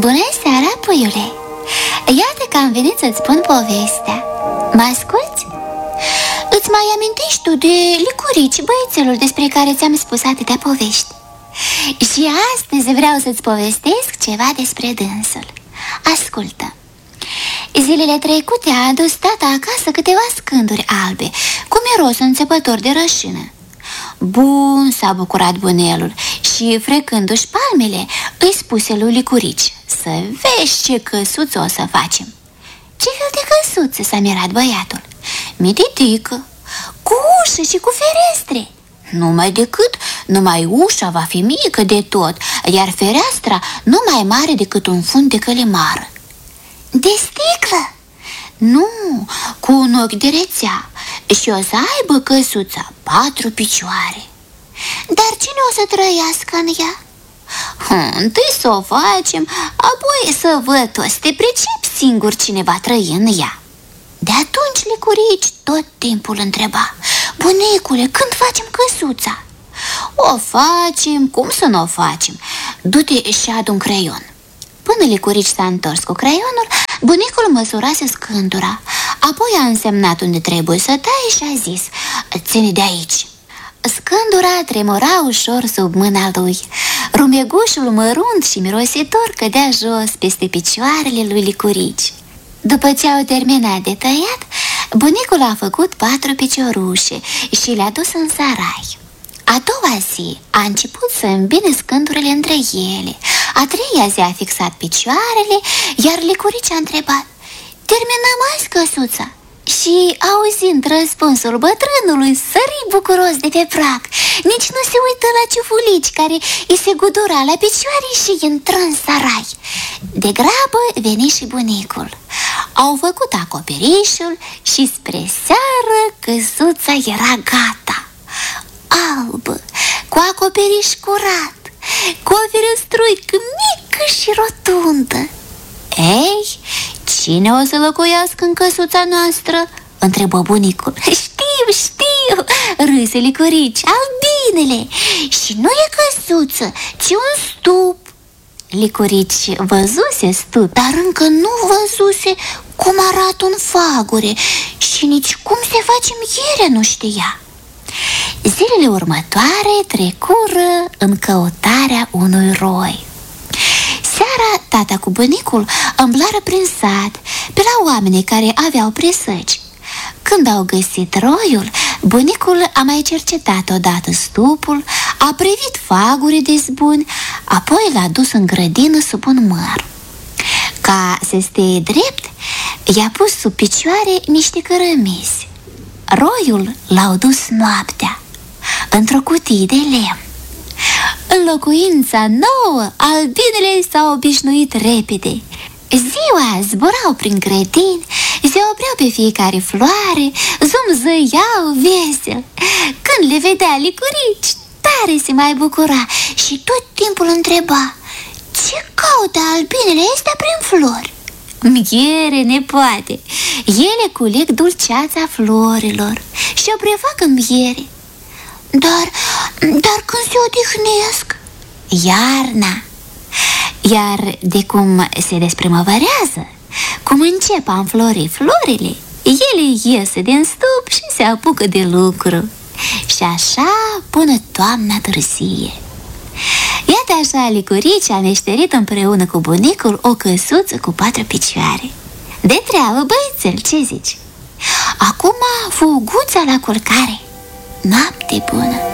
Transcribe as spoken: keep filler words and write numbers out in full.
Bună seara, puiule! Iată că am venit să-ți spun povestea. Mă asculți? Îți mai amintești tu de Licurici, băiețelul despre care ți-am spus atâtea povești? Și astăzi vreau să-ți povestesc ceva despre dânsul. Ascultă. Zilele trecute a adus tata acasă câteva scânduri albe cu miros înțepător de rășină. Bun, s-a bucurat bunelul și, frecându-și palmele, îi spuse lui Licurici: să vezi ce căsuță o să facem. Ce fel de căsuță? S-a mirat băiatul. Mititică, cu ușă și cu ferestre. Numai decât, numai ușa va fi mică de tot, iar fereastra nu mai mare decât un fund de călimară. De sticlă? Nu, cu un ochi de rețea. Și o să aibă căsuța patru picioare. Dar cine o să trăiască în ea? Hm, întâi să o facem, apoi să văd toți. Te pricep singur cine va trăi în ea. De atunci Licurici tot timpul întreba: bunicule, când facem căsuța? O facem, cum să nu o facem? Du-te și adu un creion. Până Licurici s-a întors cu creionul, bunicul măsurase scândura. Apoi a însemnat unde trebuie să tai și a zis: ține de aici. Scândura tremura ușor sub mâna lui. Rumegușul mărunt și mirositor cădea jos peste picioarele lui Licurici. După ce au terminat de tăiat, bunicul a făcut patru piciorușe și le-a dus în sarai. A doua zi a început să îmbine scândurile între ele. A treia zi a fixat picioarele, iar Licurici a întrebat: terminăm azi căsuța? Și, auzind răspunsul bătrânului, sări bucuros de pe prag. Nici nu se uită la Ciufulici, care îi se gudura la picioare și intră în sarai. De grabă veni și bunicul. Au făcut acoperișul și spre seară căsuța era gata. Albă, cu acoperiș curat, cu o ferestruică mică și rotundă. Ei, cine o să locuiască în căsuța noastră? Întrebă bunicul. Știu, știu, râse Licurici, albinele. Și nu e căsuță, ci un stup. Licurici văzuse stup, dar încă nu văzuse cum arată un fagure și nici cum se face miere nu știa. Zilele următoare trecură în căutarea unui roi. Seara, tata cu bunicul îmblară prin sat, pe la oamenii care aveau presăci. Când au găsit roiul, bunicul a mai cercetat odată stupul, a privit fagurii de zbuni, apoi l-a dus în grădină sub un măr. Ca să stea drept, i-a pus sub picioare niște cărămizi. Roiul l-au dus noaptea într-o cutie de lemn. În locuința nouă, albinele s-au obișnuit repede. Ziua zburau prin grădini, se opreau pe fiecare floare, zumzăiau vesel. Când le vedea Licurici, tare se mai bucura și tot timpul întreba: ce caută albinele astea prin flori? Miere, nepoate, ele culeg dulceața florilor și o prefac în miere. Dar, dar când se odihnesc? Iarna. Iar de cum se desprimăvărează, cum încep a înflori florile, ele ies din stup și se apucă de lucru. Și așa până toamna târzie. Iată așa Licurici a meșterit împreună cu bunicul o căsuță cu patru picioare. De treabă, băiețel, ce zici? Acum fuguța la culcare. Noapte bună!